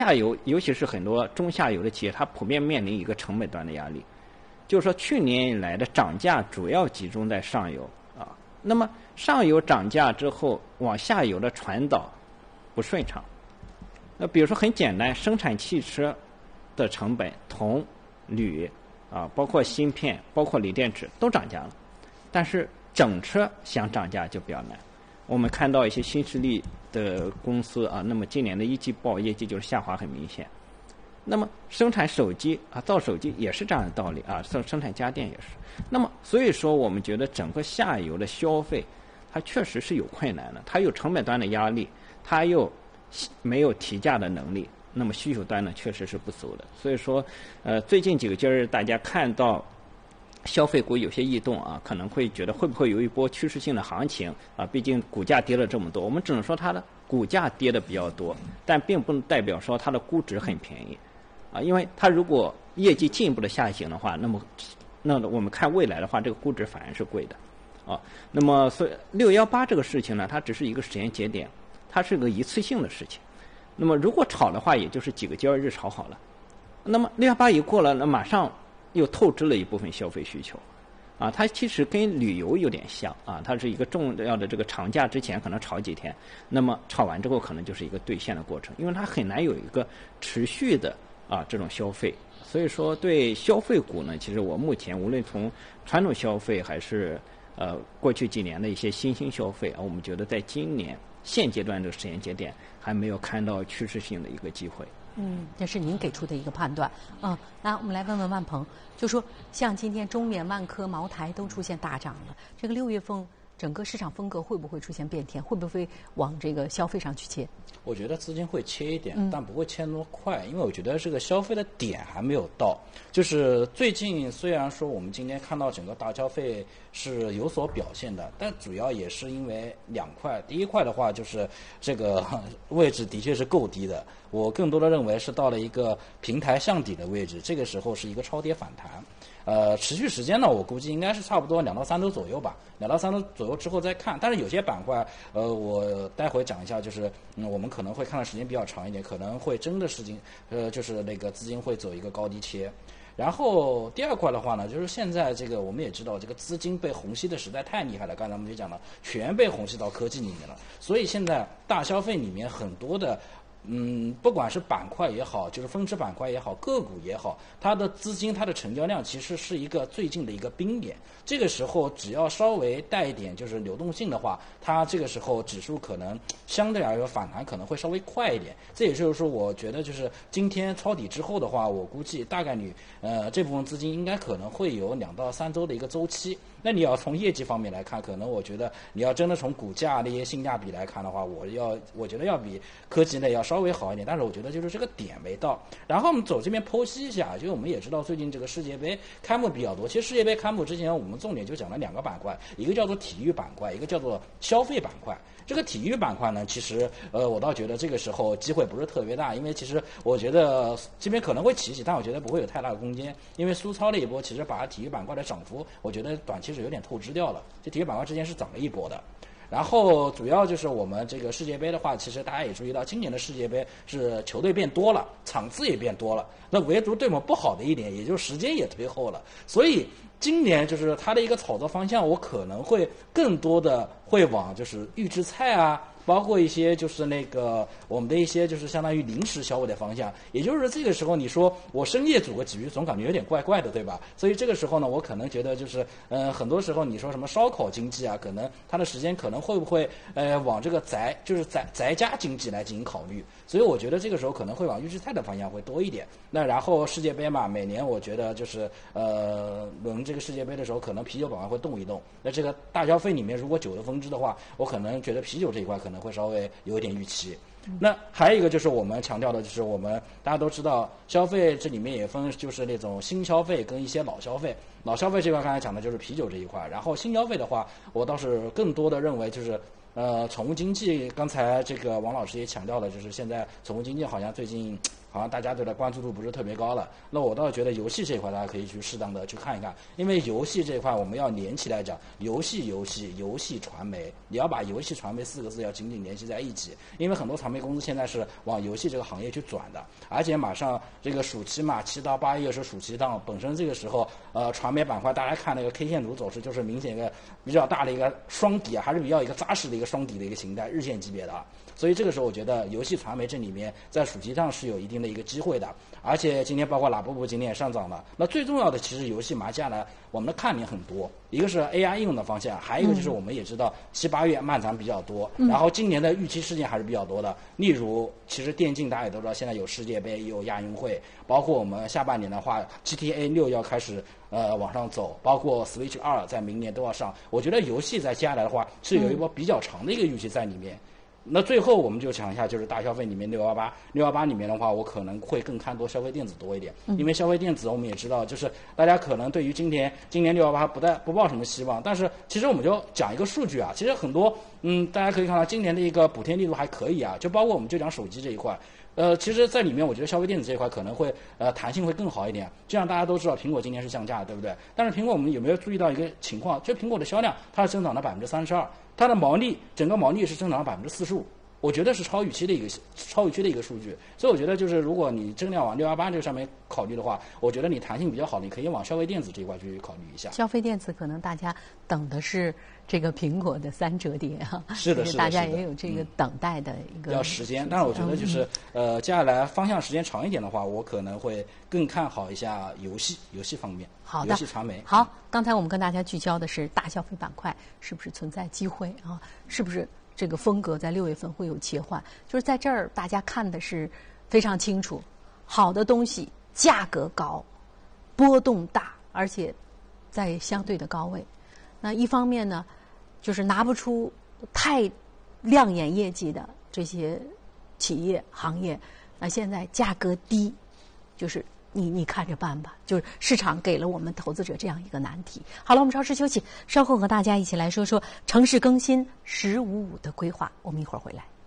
下游，尤其是很多中下游的企业，它普遍面临一个成本端的压力，就是说去年以来的涨价主要集中在上游啊。那么上游涨价之后，往下游的传导不顺畅。那比如说很简单，生产汽车的成本，铜、铝啊，包括芯片、包括锂电池都涨价了，但是整车想涨价就比较难。我们看到一些新势力的公司啊，那么今年的一季报业绩就是下滑很明显。那么生产手机啊，造手机也是这样的道理啊，生产家电也是。那么所以说，我们觉得整个下游的消费，它确实是有困难的，它有成本端的压力，它又没有提价的能力。那么需求端呢，确实是不足的。所以说，最近几个交易日，大家看到消费股有些异动啊，可能会觉得会不会有一波趋势性的行情啊？毕竟股价跌了这么多，我们只能说它的股价跌的比较多，但并不能代表说它的估值很便宜啊。因为它如果业绩进一步的下行的话，那我们看未来的话，这个估值反而是贵的啊。那么所以618这个事情呢，它只是一个时间节点，它是个一次性的事情。那么如果炒的话，也就是几个交易日炒好了。那么618一过了，那马上又透支了一部分消费需求，啊，它其实跟旅游有点像啊，它是一个重要的这个长假之前可能炒几天，那么炒完之后可能就是一个兑现的过程，因为它很难有一个持续的啊这种消费，所以说对消费股呢，其实我目前无论从传统消费还是过去几年的一些新兴消费啊，我们觉得在今年现阶段这个时间节点还没有看到趋势性的一个机会。 这是您给出的一个判断。那我们来问问万鹏，就说像今天中缅、万科、茅台都出现大涨了，这个6月份整个市场风格会不会出现变天？会不会往这个消费上去切？ 我觉得资金会切一点，但不会切那么快，因为我觉得这个消费的点还没有到。就是最近虽然说我们今天看到整个大消费是有所表现的，但主要也是因为2块。第一块的话就是这个位置的确是够低的，我更多的认为是到了一个平台向底的位置，这个时候是一个超跌反弹。持续时间呢，我估计应该是差不多2到3周左右吧，2到3周左右之后再看。但是有些板块，我待会讲一下，就是我们可能会看的时间比较长一点，可能会真的是就是那个资金会走一个高低切。然后第二块的话呢，就是现在这个我们也知道，这个资金被虹吸的实在太厉害了。刚才我们就讲了，全被虹吸到科技里面了。所以现在大消费里面很多的。不管是板块也好，就是分支板块也好，个股也好，它的资金、它的成交量其实是一个最近的一个冰点。这个时候只要稍微带一点就是流动性的话，它这个时候指数可能相对来说反弹可能会稍微快一点。这也就是说，我觉得就是今天抄底之后的话，我估计大概率这部分资金应该可能会有2到3周的一个周期。那你要从业绩方面来看，可能我觉得你要真的从股价那些性价比来看的话，我觉得要比科技类要稍微好一点，但是我觉得就是这个点没到。然后我们走这边剖析一下，就是我们也知道最近这个世界杯开幕比较多。其实世界杯开幕之前，我们重点就讲了2个板块，一个叫做体育板块，一个叫做消费板块。这个体育板块呢，其实我倒觉得这个时候机会不是特别大，因为其实我觉得这边可能会起，但我觉得不会有太大的空间，因为苏超的一波其实把体育板块的涨幅，我觉得短期是有点透支掉了。这体育板块之前是涨了一波的。然后主要就是我们这个世界杯的话，其实大家也注意到，今年的世界杯是球队变多了，场次也变多了。那唯独对我们不好的一点，也就是时间也推后了。所以今年就是它的一个炒作方向，我可能会更多的会往就是预制菜啊，包括一些就是那个我们的一些就是相当于零食消费的方向。也就是这个时候你说我深夜煮个鲫鱼总感觉有点怪怪的，对吧？所以这个时候呢，我可能觉得就是很多时候你说什么烧烤经济啊，可能它的时间可能会不会往这个宅家经济来进行考虑。所以我觉得这个时候可能会往预制菜的方向会多一点。那然后世界杯嘛，每年我觉得就是轮这个世界杯的时候，可能啤酒板块会动一动。那这个大消费里面，如果酒的分支的话，我可能觉得啤酒这一块可能会稍微有一点预期。那还有一个就是我们强调的，就是我们大家都知道，消费这里面也分就是那种新消费跟一些老消费。老消费这块刚才讲的就是啤酒这一块，然后新消费的话，我倒是更多的认为就是宠物经济，刚才这个王老师也强调了，就是现在宠物经济好像最近好像大家对它关注度不是特别高了。那我倒是觉得游戏这一块大家可以去适当的去看一看，因为游戏这一块我们要连起来讲，游戏传媒，你要把游戏传媒4个字要紧紧联系在一起，因为很多传媒公司现在是往游戏这个行业去转的，而且马上这个暑期嘛，7到8月是暑期档，本身这个时候传媒板块大家看那个 K 线图走势，就是明显一个比较大的一个双底还是比较一个扎实的一个双底的一个形态，日线级别的。所以这个时候我觉得游戏传媒这里面在暑期档是有一定的一个机会的，而且今天包括拉布布今天也上涨了。那最重要的其实游戏麻将呢，我们的看点很多，一个是 AI 应用的方向，还有一个就是我们也知道7、8月漫长比较多，然后今年的预期事件还是比较多的，例如其实电竞大家也都知道，现在有世界杯，有亚运会，包括我们下半年的话 GTA 6要开始往上走，包括 Switch 2在明年都要上。我觉得游戏在接下来的话是有一波比较长的一个预期在里面。那最后我们就讲一下，就是大消费里面618里面的话，我可能会更看多消费电子多一点，因为消费电子我们也知道，就是大家可能对于今年618不抱什么希望，但是其实我们就讲一个数据啊，其实很多大家可以看到今年的一个补贴力度还可以啊，就包括我们就讲手机这一块。其实在里面我觉得消费电子这一块可能会弹性会更好一点，这样大家都知道苹果今年是降价的，对不对？但是苹果我们有没有注意到一个情况，就苹果的销量它是增长了32%，它的整个毛利是增长了45%，我觉得是超预期的一个数据。所以我觉得就是如果你真的要往618这个上面考虑的话，我觉得你弹性比较好，你可以往消费电子这一块去考虑一下。 消费电子可能大家等的是这个苹果的3折叠哈， 是的， 大家也有这个等待的一个要时间。但是我觉得就是接下来方向时间长一点的话，我可能会更看好一下游戏方面。 好的， 游戏传媒。 好，刚才我们跟大家聚焦的是大消费板块是不是存在机会啊？是不是这个风格在6月份会有切换？就是在这儿大家看的是非常清楚，好的东西价格高，波动大，而且在相对的高位。那一方面呢，就是拿不出太亮眼业绩的这些企业行业，那现在价格低，就是你看着办吧，就是市场给了我们投资者这样一个难题。好了，我们稍事休息，稍后和大家一起来说说城市更新1555的规划，我们一会儿回来。